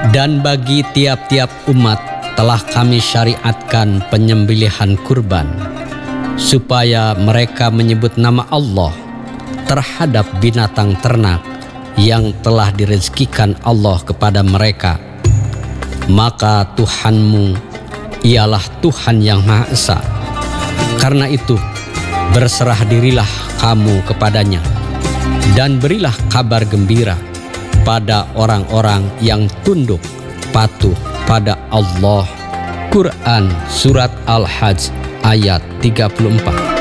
Dan bagi tiap-tiap umat telah kami syariatkan penyembelihan kurban, supaya mereka menyebut nama Allah terhadap binatang ternak yang telah direzekikan Allah kepada mereka. Maka Tuhanmu ialah Tuhan yang Maha Esa. Karena itu berserah dirilah kamu kepadanya, dan berilah kabar gembira pada orang-orang yang tunduk patuh pada Allah. Quran Surat Al-Hajj ayat 34.